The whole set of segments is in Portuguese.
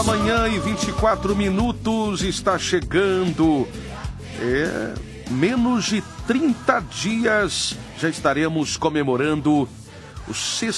Manhã e 24 minutos está chegando. Menos de 30 dias já estaremos comemorando o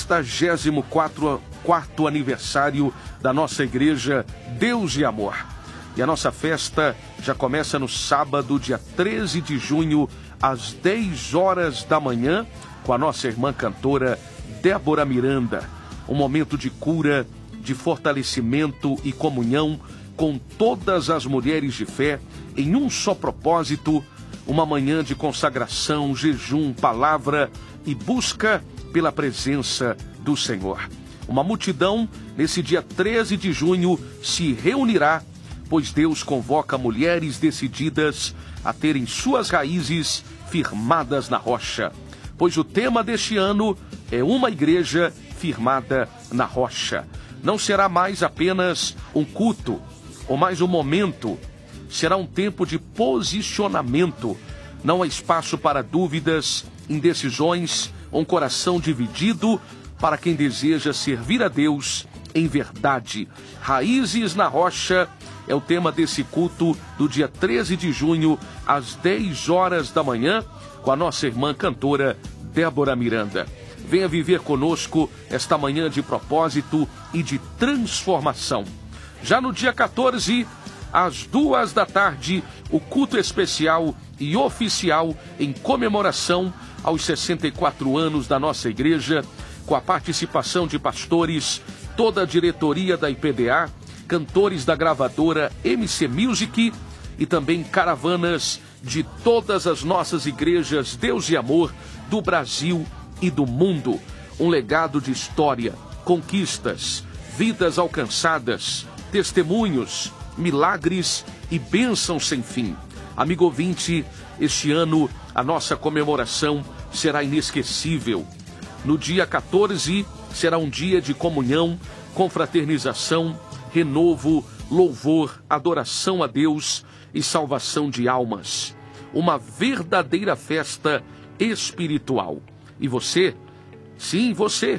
64º aniversário da nossa igreja Deus e Amor. E a nossa festa já começa no sábado, dia 13 de junho, às 10 horas da manhã, com a nossa irmã cantora Débora Miranda. Um momento de cura, de fortalecimento e comunhão com todas as mulheres de fé em um só propósito, uma manhã de consagração, jejum, palavra e busca pela presença do Senhor. Uma multidão, nesse dia 13 de junho, se reunirá, pois Deus convoca mulheres decididas a terem suas raízes firmadas na rocha. Pois o tema deste ano é uma igreja firmada na rocha. Não será mais apenas um culto ou mais um momento, será um tempo de posicionamento. Não há espaço para dúvidas, indecisões, um coração dividido para quem deseja servir a Deus em verdade. Raízes na rocha é o tema desse culto do dia 13 de junho, às 10 horas da manhã, com a nossa irmã cantora Débora Miranda. Venha viver conosco esta manhã de propósito e de transformação. Já no dia 14, às 2 da tarde, o culto especial e oficial em comemoração aos 64 anos da nossa igreja, com a participação de pastores, toda a diretoria da IPDA, cantores da gravadora MC Music e também caravanas de todas as nossas igrejas Deus e Amor do Brasil e do mundo. Um legado de história, conquistas, vidas alcançadas, testemunhos, milagres e bênçãos sem fim. Amigo ouvinte, este ano a nossa comemoração será inesquecível. No dia 14 será um dia de comunhão, confraternização, renovo, louvor, adoração a Deus e salvação de almas. Uma verdadeira festa espiritual. E você? Sim, você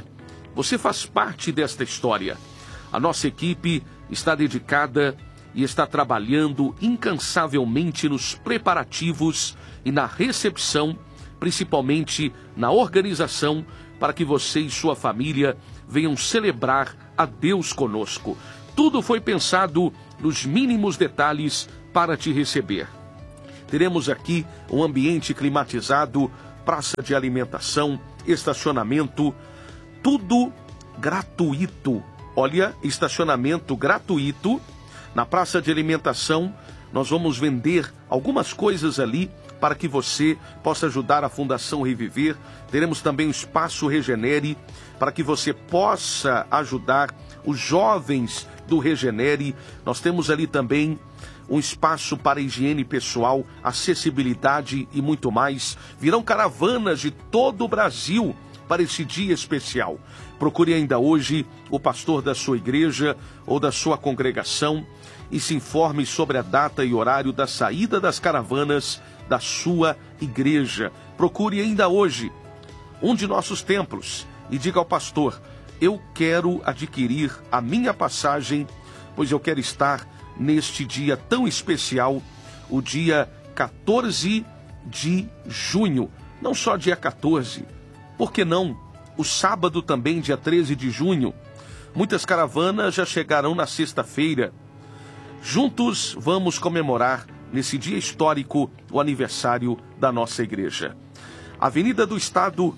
faz parte desta história. A nossa equipe está dedicada e está trabalhando incansavelmente nos preparativos e na recepção, principalmente na organização, para que você e sua família venham celebrar a Deus conosco. Tudo foi pensado nos mínimos detalhes para te receber. Teremos aqui um ambiente climatizado, praça de alimentação, estacionamento, tudo gratuito. Olha, estacionamento gratuito. Na praça de alimentação, nós vamos vender algumas coisas ali para que você possa ajudar a Fundação Reviver. Teremos também o Espaço Regenere, para que você possa ajudar os jovens do Regenere. Nós temos ali também um espaço para higiene pessoal, acessibilidade e muito mais. Virão caravanas de todo o Brasil para esse dia especial. Procure ainda hoje o pastor da sua igreja ou da sua congregação e se informe sobre a data e horário da saída das caravanas da sua igreja. Procure ainda hoje um de nossos templos e diga ao pastor: eu quero adquirir a minha passagem, pois eu quero estar neste dia tão especial, o dia 14 de junho. Não só dia 14, por que não o sábado também, dia 13 de junho? Muitas caravanas já chegarão na sexta-feira. Juntos vamos comemorar nesse dia histórico o aniversário da nossa igreja. Avenida do Estado,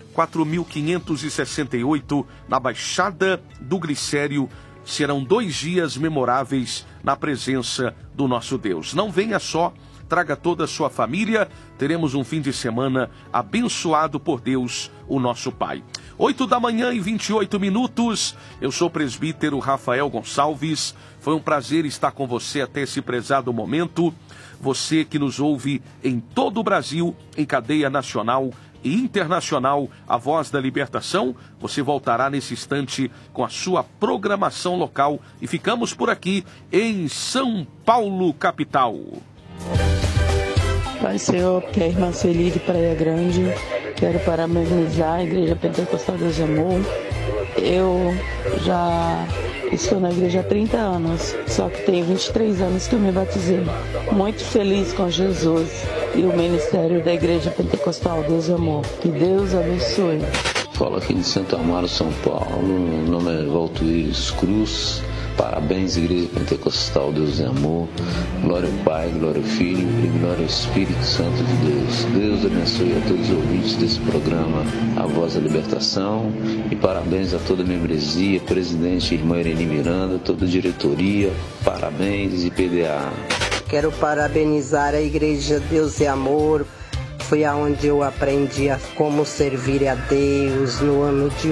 4.568, na Baixada do Glicério. Serão 2 dias memoráveis na presença do nosso Deus. Não venha só, traga toda a sua família. Teremos um fim de semana abençoado por Deus, o nosso Pai. 8 da manhã e 28 minutos. Eu sou o presbítero Rafael Gonçalves. Foi um prazer estar com você até esse prezado momento. Você que nos ouve em todo o Brasil, em cadeia nacional e internacional, a Voz da Libertação. Você voltará nesse instante com a sua programação local. E ficamos por aqui em São Paulo, capital. Pai Senhor, que é a irmã Celi de Praia Grande, quero parabenizar a Igreja Pentecostal Deus e Amor. Eu já Estou na igreja há 30 anos, só que tem 23 anos que eu me batizei. Muito feliz com Jesus e o ministério da Igreja Pentecostal Deus e Amor. Que Deus abençoe. Falo aqui de Santo Amaro, São Paulo. Meu nome é Valtuíris Cruz. Parabéns, Igreja Pentecostal Deus e Amor. Glória ao Pai, glória ao Filho e glória ao Espírito Santo de Deus. Deus abençoe a todos os ouvintes desse programa A Voz da Libertação. E parabéns a toda a membresia, presidente Irmã Irene Miranda, toda a diretoria. Parabéns, IPDA. Quero parabenizar a Igreja Deus e Amor. Foi aonde eu aprendi a como servir a Deus no ano de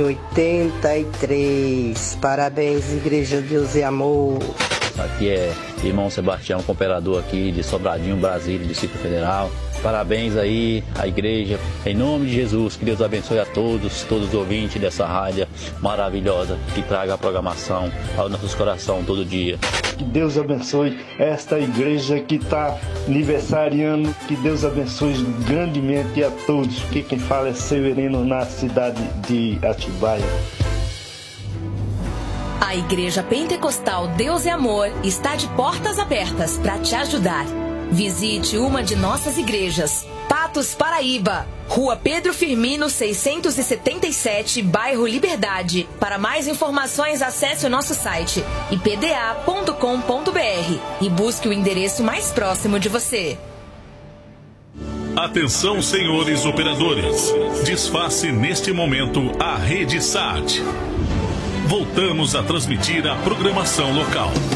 83. Parabéns, Igreja Deus e Amor. Aqui é irmão Sebastião, cooperador aqui de Sobradinho, Brasília, Distrito Federal. Parabéns aí à igreja, em nome de Jesus, que Deus abençoe a todos os ouvintes dessa rádio maravilhosa, que traga a programação aos nossos corações todo dia. Que Deus abençoe esta igreja que está aniversariando, que Deus abençoe grandemente a todos, que quem fala é Severino, na cidade de Atibaia. A Igreja Pentecostal Deus e Amor está de portas abertas para te ajudar. Visite uma de nossas igrejas. Patos, Paraíba, Rua Pedro Firmino, 677, bairro Liberdade. Para mais informações, acesse o nosso site ipda.com.br e busque o endereço mais próximo de você. Atenção, senhores operadores. Desface neste momento a rede SAT. Voltamos a transmitir a programação local.